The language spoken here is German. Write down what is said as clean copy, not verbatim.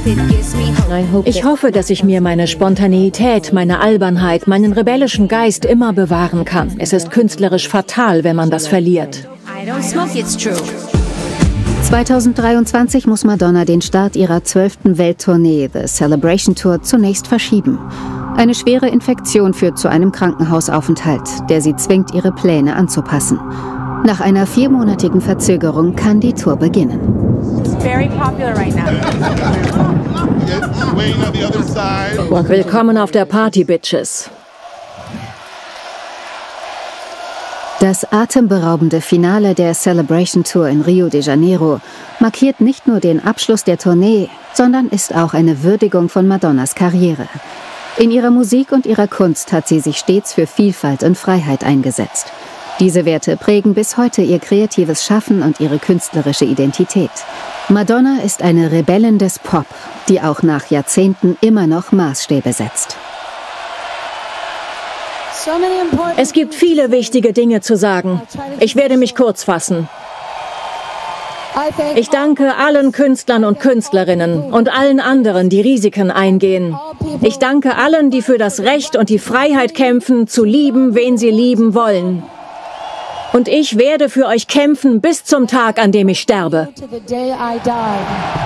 Ich hoffe, dass ich mir meine Spontaneität, meine Albernheit, meinen rebellischen Geist immer bewahren kann. Es ist künstlerisch fatal, wenn man das verliert. 2023 muss Madonna den Start ihrer 12. Welttournee, The Celebration Tour, zunächst verschieben. Eine schwere Infektion führt zu einem Krankenhausaufenthalt, der sie zwingt, ihre Pläne anzupassen. Nach einer 4-monatigen Verzögerung kann die Tour beginnen. Willkommen auf der Party, Bitches. Das atemberaubende Finale der Celebration Tour in Rio de Janeiro markiert nicht nur den Abschluss der Tournee, sondern ist auch eine Würdigung von Madonnas Karriere. In ihrer Musik und ihrer Kunst hat sie sich stets für Vielfalt und Freiheit eingesetzt. Diese Werte prägen bis heute ihr kreatives Schaffen und ihre künstlerische Identität. Madonna ist eine Rebellin des Pop, die auch nach Jahrzehnten immer noch Maßstäbe setzt. Es gibt viele wichtige Dinge zu sagen. Ich werde mich kurz fassen. Ich danke allen Künstlern und Künstlerinnen und allen anderen, die Risiken eingehen. Ich danke allen, die für das Recht und die Freiheit kämpfen, zu lieben, wen sie lieben wollen. Und ich werde für euch kämpfen bis zum Tag, an dem ich sterbe.